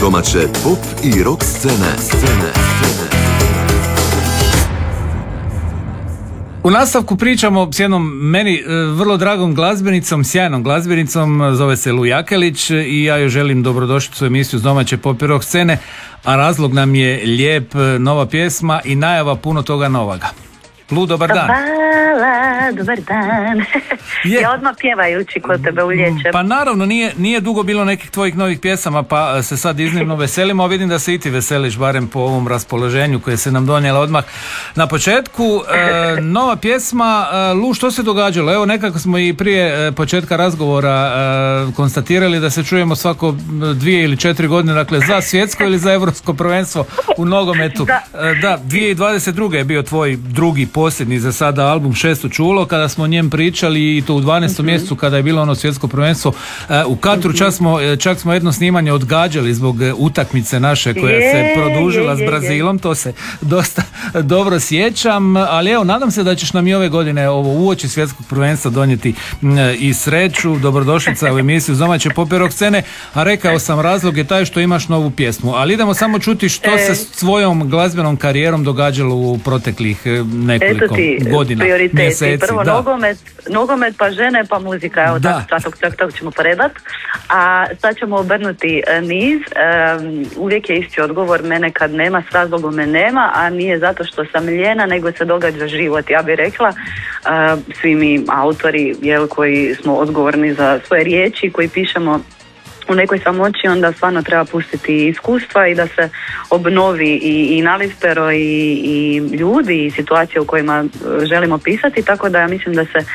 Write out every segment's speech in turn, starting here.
domaće pop i rock scene. U nastavku pričamo s jednom meni vrlo dragom glazbenicom, sjajnom glazbenicom, zove se Lu Jakelić i ja joj želim dobrodošlicu u emisiju s domaće pop i rock scene, a razlog nam je lijep, nova pjesma i najava puno toga novoga. Lu, dobar dan. Hvala, dobar dan. Ja odmah pjevajući kod tebe ulječem. Pa naravno, nije dugo bilo nekih tvojih novih pjesama, pa se sad iznimno veselimo, a vidim da se i ti veseliš, barem po ovom raspoloženju koje se nam donijela odmah na početku. Nova pjesma, Lu, što se događalo? Evo, nekako smo i prije početka razgovora konstatirali da se čujemo svako 2 ili 4 godine, dakle za svjetsko ili za europsko prvenstvo u nogometu. Da, 2022. je bio tvoj drugi posljednji za sada album Šesto čulo, kada smo o njem pričali i to u 12. mjesecu kada je bilo ono svjetsko prvenstvo u Katru. Čak smo jedno snimanje odgađali zbog utakmice naše koja se produžila s Brazilom, to se dosta dobro sjećam, ali evo, nadam se da ćeš nam i ove godine ovo uoči svjetskog prvenstva donijeti i sreću. Dobrodošlica u emisiju domaće pop i rock scene, a rekao sam, razlog je taj što imaš novu pjesmu, ali idemo samo čuti što se s svojom glazbenom karijerom događalo u proteklih nekoliko godina, mjeseci. Prvo nogomet, pa žene, pa muzika. Evo, tako ćemo poredat. A sad ćemo obrnuti niz. Uvijek je isti odgovor, mene kad nema, s razlogom me nema, a nije zato što sam ljena, nego se događa život. Ja bih rekla, svi mi autori, koji smo odgovorni za svoje riječi, koji pišemo u nekoj samoći, onda stvarno treba pustiti iskustva i da se obnovi i nalispero i ljudi i situacije u kojima želimo pisati, tako da ja mislim da se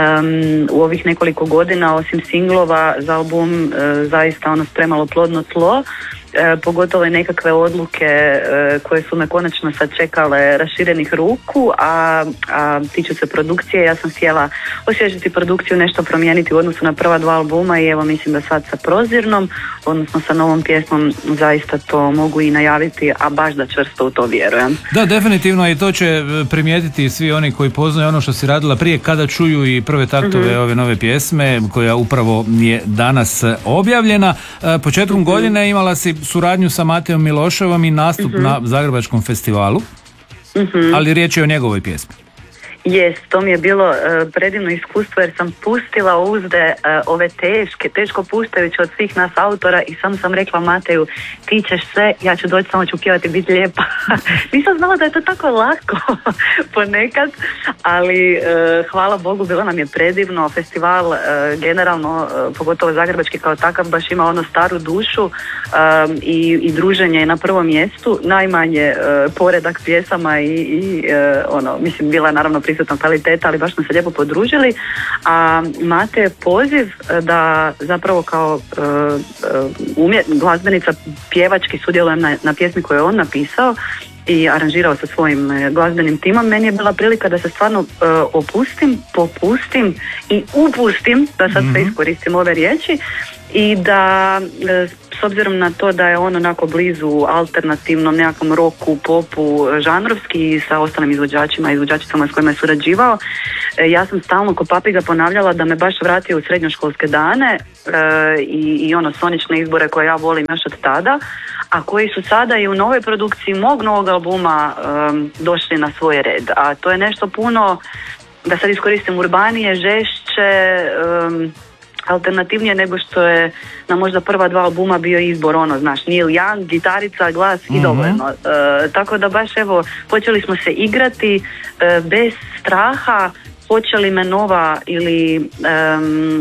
u ovih nekoliko godina, osim singlova za album, zaista spremalo plodno tlo, pogotovo i nekakve odluke koje su me konačno sačekale raširenih ruku, a tiču se produkcije. Ja sam htjela osvježiti produkciju, nešto promijeniti u odnosu na prva 2 albuma i evo, mislim da sad sa Prozirnom, odnosno sa novom pjesmom, zaista to mogu i najaviti, a baš da čvrsto u to vjerujem. Da, definitivno, i to će primijetiti svi oni koji poznaju ono što si radila prije, kada čuju i prve taktove ove nove pjesme, koja upravo je danas objavljena. Početkom godine imala si suradnju sa Matejom Miloševom i nastup na Zagrebačkom festivalu, ali riječ je o njegovoj pjesmi. To mi je bilo predivno iskustvo, jer sam pustila uzde ove teško puštajući od svih nas autora, i samo sam rekla Mateju, ti ćeš sve, ja ću doći, samo ću pjevati, biti lijepa. Nisam znala da je to tako lako ponekad, ali hvala Bogu, bilo nam je predivno. Festival generalno, pogotovo zagrebački kao takav, baš ima staru dušu i druženje je na prvom mjestu, najmanje poredak pjesama i mislim, bila je naravno prisutna kvaliteta, ali baš smo se lijepo podružili. A Mate je poziv da zapravo kao glazbenica pjevački sudjelujem na pjesmi koju je on napisao i aranžirao sa svojim glazbenim timom. Meni je bila prilika da se stvarno popustim i upustim, da sad sve iskoristim ove riječi, i da s obzirom na to da je on onako blizu alternativnom nekakvom roku, popu, žanrovski, i sa ostalim izvođačicama s kojima je surađivao, ja sam stalno ko papiga ponavljala da me baš vratio u srednjoškolske dane i sonične izbore koje ja volim još od tada, a koji su sada i u novoj produkciji mog novog albuma došli na svoj red. A to je nešto puno, da sad iskoristim, urbanije, žešće, alternativnije nego što je na možda prva 2 albuma bio izbor, Neil Young, gitarica, glas i dovoljno. Tako da baš evo, počeli smo se igrati bez straha, hoće li me nova ili